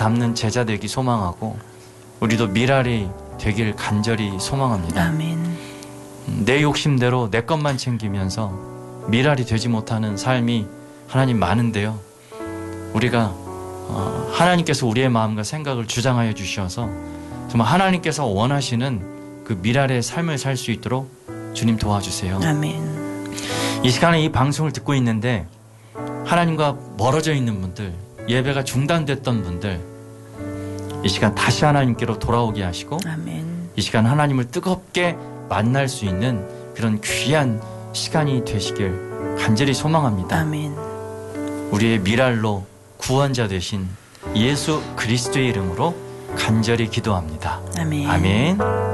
닮는 제자 되기 소망하고 우리도 미랄이 되길 간절히 소망합니다. 아멘. 내 욕심대로 내 것만 챙기면서 미랄이 되지 못하는 삶이 하나님 많은데요. 우리가 하나님께서 우리의 마음과 생각을 주장하여 주셔서 정말 하나님께서 원하시는 그 미랄의 삶을 살 수 있도록 주님 도와주세요. 아멘. 이 시간에 이 방송을 듣고 있는데 하나님과 멀어져 있는 분들, 예배가 중단됐던 분들, 이 시간 다시 하나님께로 돌아오게 하시고 아멘. 이 시간 하나님을 뜨겁게 만날 수 있는 그런 귀한 시간이 되시길 간절히 소망합니다. 아멘. 우리의 미랄로 구원자 되신 예수 그리스도의 이름으로 간절히 기도합니다. 아멘. 아멘.